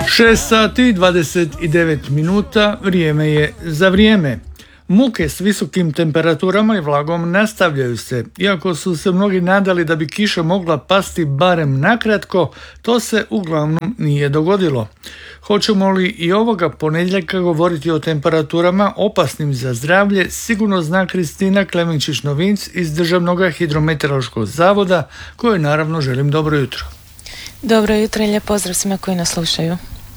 6 sati i 29 minuta, vrijeme je za vrijeme. Muke s visokim temperaturama i vlagom nastavljaju se. Iako su se mnogi nadali da bi kiša mogla pasti barem nakratko, to se uglavnom nije dogodilo. Hoćemo li i ovoga ponedjeljka govoriti o temperaturama opasnim za zdravlje, sigurno zna Kristina Klemenčić-Novinc iz Državnog hidrometeorološkog zavoda, kojoj naravno želim dobro jutro. Dobro jutro i lijep pozdrav svima koji nas slušaju.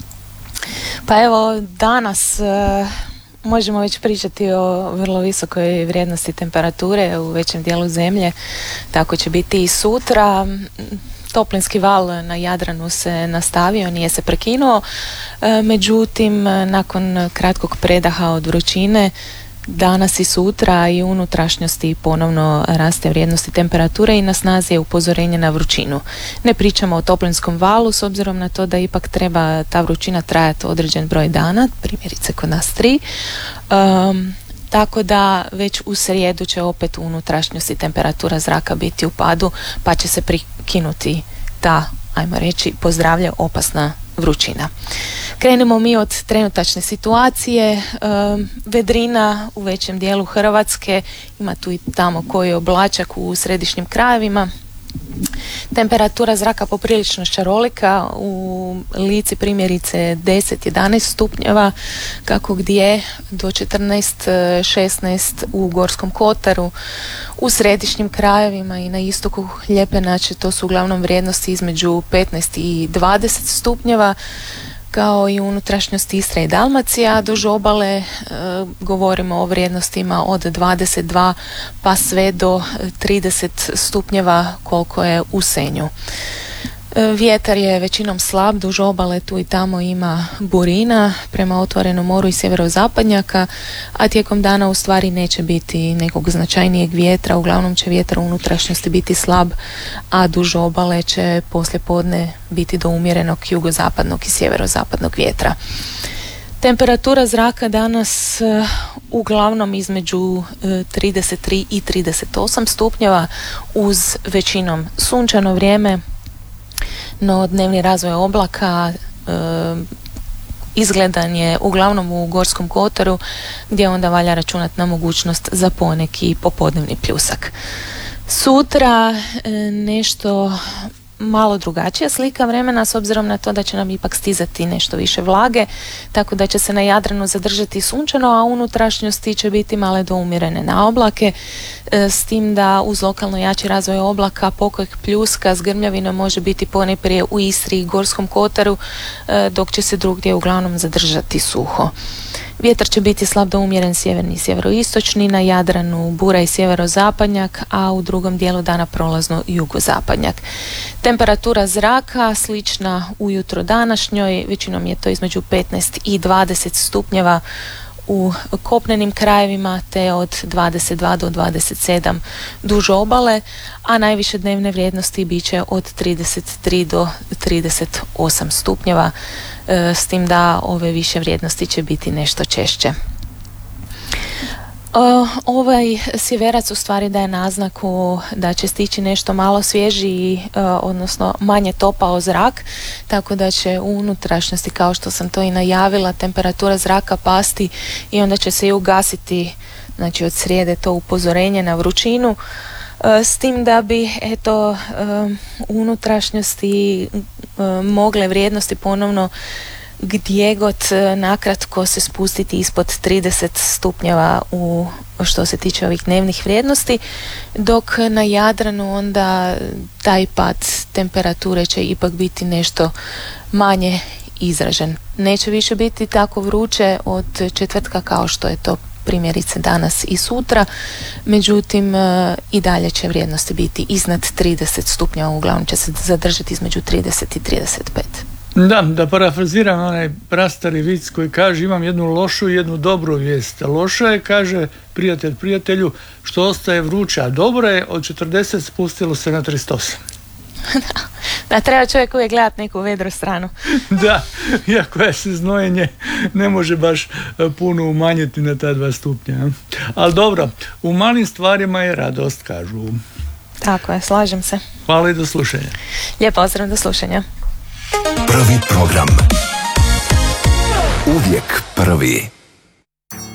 Pa evo, danas možemo već pričati o vrlo visokoj vrijednosti temperature u većem dijelu zemlje, tako će biti i sutra. Toplinski val na Jadranu se nastavio, nije se prekinuo, međutim nakon kratkog predaha od vrućine danas i sutra i u unutrašnjosti ponovno raste vrijednosti temperature i na snazi je upozorenje na vrućinu. Ne pričamo o toplinskom valu s obzirom na to da ipak treba ta vrućina trajati određen broj dana, primjerice kod nas 3. Tako da već u srijedu će opet u unutrašnjosti temperatura zraka biti u padu, pa će se prekinuti ta, ajmo reći, po zdravlje opasna vrućina. Krenemo mi od trenutačne situacije. Vedrina u većem dijelu Hrvatske, ima tu i tamo koji oblačak u središnjim krajevima. Temperatura zraka poprilično šarolika, u Lici primjerice 10-11 stupnjeva, kako gdje, do 14-16 u Gorskom kotaru, u središnjim krajevima i na istoku Lijepe naše to su uglavnom vrijednosti između 15 i 20 stupnjeva, kao i unutrašnjosti Istre i Dalmacija. Duž obale govorimo o vrijednostima od 22 pa sve do 30 stupnjeva koliko je u Senju. Vjetar je većinom slab, duž obale tu i tamo ima burina prema otvorenom moru i sjeverozapadnjaka, a tijekom dana u stvari neće biti nekog značajnijeg vjetra, uglavnom će vjetar u unutrašnjosti biti slab, a duž obale će poslijepodne biti do umjerenog jugozapadnog i sjeverozapadnog vjetra. Temperatura zraka danas uglavnom između 33 i 38 stupnjeva uz većinom sunčano vrijeme, no dnevni razvoj oblaka izgledan je uglavnom u Gorskom kotaru, gdje onda valja računati na mogućnost za poneki popodnevni pljusak. Sutra nešto malo drugačija slika vremena s obzirom na to da će nam ipak stizati nešto više vlage, tako da će se na Jadranu zadržati sunčano, a unutrašnjosti će biti male do umjerene na oblake, s tim da uz lokalno jači razvoj oblaka pokojeg pljuska s grmljavinom može biti ponajprije u Istri i Gorskom kotaru, dok će se drugdje uglavnom zadržati suho. Vjetar će biti slab do umjeren sjeverni i sjeveroistočni, na Jadranu bura i sjeverozapadnjak, a u drugom dijelu dana prolazno jugozapadnjak. Temperatura zraka slična ujutro današnjoj, većinom je to između 15 i 20 stupnjeva u kopnenim krajevima, te od 22 do 27 duž obale, a najviše dnevne vrijednosti bit će od 33 do 38 stupnjeva, s tim da ove više vrijednosti će biti nešto češće. Ovaj sjeverac u stvari daje naznaku da će stići nešto malo svježiji, odnosno manje topao zrak, tako da će u unutrašnjosti, kao što sam to i najavila, temperatura zraka pasti i onda će se i ugasiti, znači od srijede, to upozorenje na vrućinu, s tim da bi u unutrašnjosti mogle vrijednosti ponovno gdje god nakratko se spustiti ispod 30 stupnjeva u što se tiče ovih dnevnih vrijednosti, dok na Jadranu onda taj pad temperature će ipak biti nešto manje izražen. Neće više biti tako vruće od četvrtka kao što je to primjerice danas i sutra, međutim i dalje će vrijednosti biti iznad 30 stupnjeva, uglavnom će se zadržati između 30 i 35. Da parafraziram onaj prastari vic koji kaže: imam jednu lošu i jednu dobru vijest. Loša je, kaže prijatelj prijatelju, što ostaje vruće, a dobro je, od 40 spustilo se na 38. Da, treba čovjek uvijek gledati neku vedru stranu. Da, iako je se znojenje ne može baš puno umanjiti na ta 2 stupnja. Ali dobro, u malim stvarima je radost, kažu. Tako je, slažem se. Hvala i do slušanja. Lijep pozdrav, do slušanja. Prvi program. Uvijek prvi.